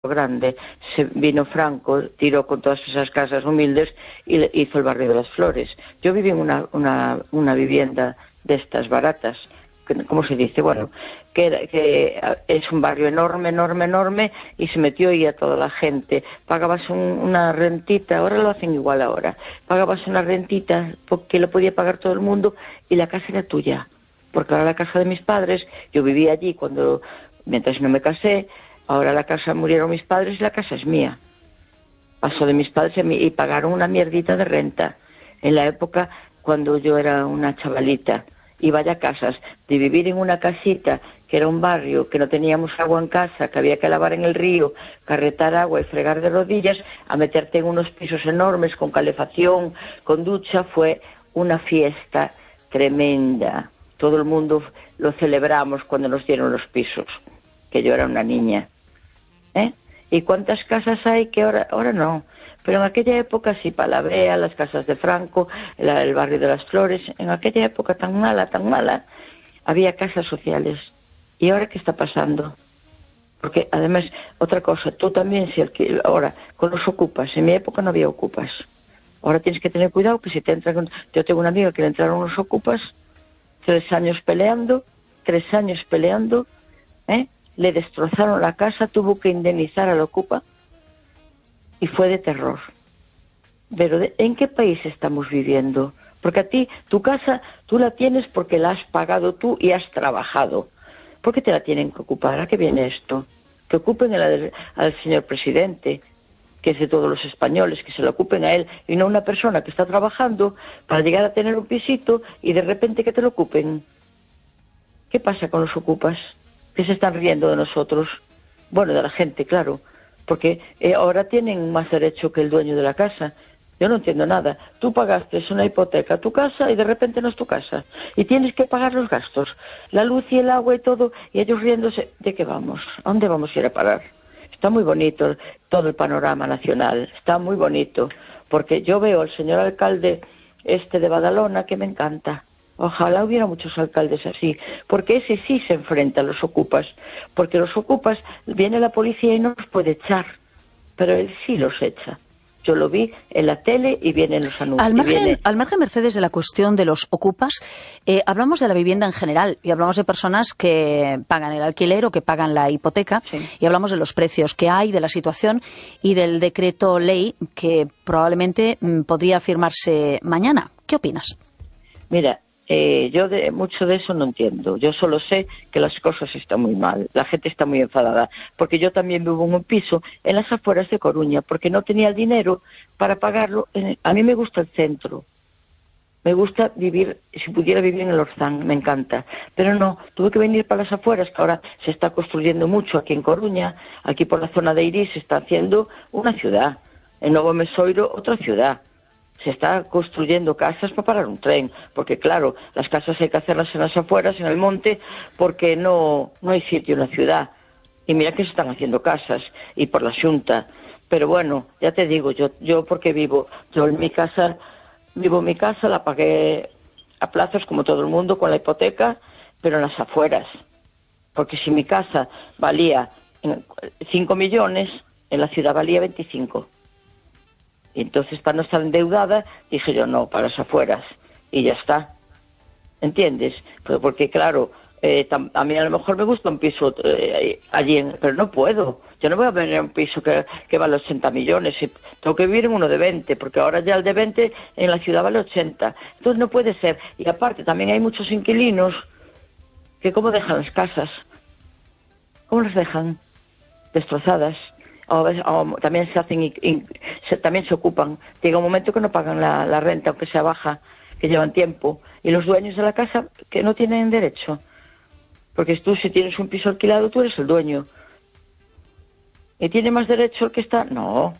grande, se vino Franco, tiró con todas esas casas humildes y hizo el barrio de las Flores. Yo viví en una vivienda de estas baratas, ¿cómo se dice? Bueno, que es un barrio enorme, y se metió ahí a toda la gente. Pagabas una rentita, ahora lo hacen igual ahora, pagabas una rentita porque lo podía pagar todo el mundo y la casa era tuya. Porque ahora la casa de mis padres, yo vivía allí mientras no me casé. Ahora la casa, murieron mis padres y la casa es mía. Pasó de mis padres y pagaron una mierdita de renta. En la época, cuando yo era una chavalita, y vaya casas, de vivir en una casita, que era un barrio, que no teníamos agua en casa, que había que lavar en el río, carretar agua y fregar de rodillas, a meterte en unos pisos enormes, con calefacción, con ducha, fue una fiesta tremenda. Todo el mundo lo celebramos cuando nos dieron los pisos, que yo era una niña. ¿Y cuántas casas hay que ahora no? Pero en aquella época, sí, Palavea, las casas de Franco, el barrio de las Flores, en aquella época tan mala, había casas sociales. ¿Y ahora qué está pasando? Porque además, otra cosa, tú también, ahora, con los ocupas, en mi época no había ocupas. Ahora tienes que tener cuidado que si te entran... Yo tengo una amiga que le entraron unos ocupas, 3 años peleando, le destrozaron la casa, tuvo que indemnizar al ocupa y fue de terror. Pero ¿en qué país estamos viviendo? Porque a ti, tu casa, tú la tienes porque la has pagado tú y has trabajado. ¿Por qué te la tienen que ocupar? ¿A qué viene esto? Que ocupen al señor presidente, que es de todos los españoles, que se lo ocupen a él y no a una persona que está trabajando para llegar a tener un pisito y de repente que te lo ocupen. ¿Qué pasa con los ocupas? Que se están riendo de nosotros, bueno, de la gente, claro, porque ahora tienen más derecho que el dueño de la casa. Yo no entiendo nada. Tú pagaste una hipoteca a tu casa y de repente no es tu casa y tienes que pagar los gastos, la luz y el agua y todo, y ellos riéndose. ¿De qué vamos? ¿A dónde vamos a ir a parar? Está muy bonito todo el panorama nacional, está muy bonito, porque yo veo al señor alcalde de Badalona, que me encanta. Ojalá hubiera muchos alcaldes así, porque ese sí se enfrenta a los ocupas, porque los ocupas, viene la policía y no los puede echar, pero él sí los echa. Yo lo vi en la tele y vienen los anuncios. Al margen, Mercedes, de la cuestión de los ocupas, hablamos de la vivienda en general y hablamos de personas que pagan el alquiler o que pagan la hipoteca, sí. Y hablamos de los precios que hay, de la situación y del decreto ley que probablemente podría firmarse mañana. ¿Qué opinas? Mira, yo mucho de eso no entiendo. Yo solo sé que las cosas están muy mal. La gente está muy enfadada. Porque yo también vivo en un piso en las afueras de Coruña, porque no tenía el dinero para pagarlo. A mí me gusta el centro. Me gusta vivir, si pudiera vivir en el Orzán, me encanta. Pero no, tuve que venir para las afueras, que ahora se está construyendo mucho aquí en Coruña. Aquí por la zona de Iris se está haciendo una ciudad. En Novo Mesoiro, otra ciudad. Se está construyendo casas para parar un tren, porque claro, las casas hay que hacerlas en las afueras, en el monte, porque no hay sitio en la ciudad. Y mira que se están haciendo casas, y por la Xunta. Pero bueno, ya te digo, yo porque vivo en mi casa, la pagué a plazos como todo el mundo, con la hipoteca, pero en las afueras. Porque si mi casa valía 5 millones, en la ciudad valía 25. Y entonces, para no estar endeudada, dije yo, no, para las afueras. Y ya está. ¿Entiendes? Porque, claro, a mí a lo mejor me gusta un piso allí, pero no puedo. Yo no voy a venir a un piso que vale 80 millones. Tengo que vivir en uno de 20, porque ahora ya el de 20 en la ciudad vale 80. Entonces no puede ser. Y aparte, también hay muchos inquilinos que ¿cómo dejan las casas? ¿Cómo las dejan? Destrozadas. O también también se ocupan. Llega un momento que no pagan la renta, aunque sea baja, que llevan tiempo. Y los dueños de la casa que no tienen derecho. Porque tú, si tienes un piso alquilado, tú eres el dueño. ¿Y tiene más derecho el que está? No.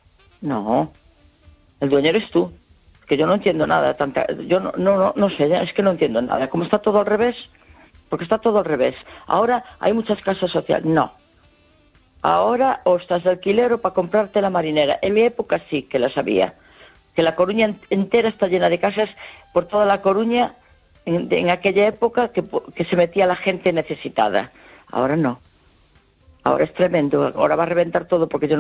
El dueño eres tú. Que yo no entiendo nada. Yo no sé, es que no entiendo nada. ¿Cómo está todo al revés? Porque está todo al revés. Ahora hay muchas casas sociales. No. Ahora o estás de alquiler o para comprarte la marinera. En mi época sí que las había. Que la Coruña entera está llena de casas por toda la Coruña en aquella época que se metía la gente necesitada. Ahora no. Ahora es tremendo, ahora va a reventar todo porque yo